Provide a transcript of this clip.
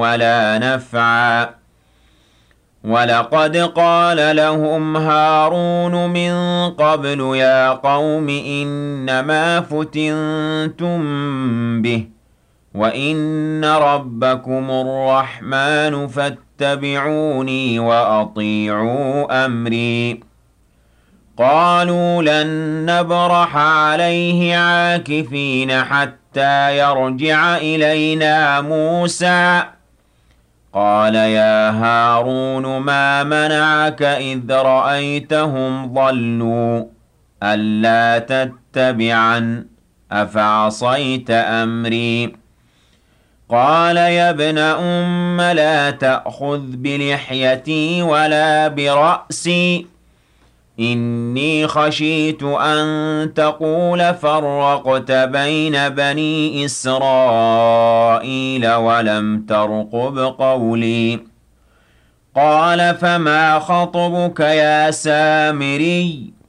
ولا نفعا ولقد قال لهم هارون من قبل يا قوم إنما فتنتم به وإن ربكم الرحمن فاتبعوني وأطيعوا أمري قالوا لن نبرح عليه عاكفين حتى يرجع إلينا موسى قال يا هارون ما منعك إذ رأيتهم ضلوا ألا تتبعن أفعصيت أمري قال يا ابن أم لا تأخذ بلحيتي ولا برأسي إني خشيت أن تقول فرقت بين بني إسرائيل ولم ترقب قولي قال فما خطبك يا سامري